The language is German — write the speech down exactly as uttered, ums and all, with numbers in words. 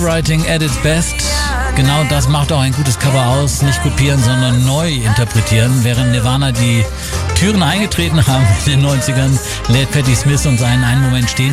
Songwriting at its best. Genau das macht auch ein gutes Cover aus. Nicht kopieren, sondern neu interpretieren. Während Nirvana die Türen eingetreten haben in den neunzigern, lädt Patti Smith uns einen einen Moment stehen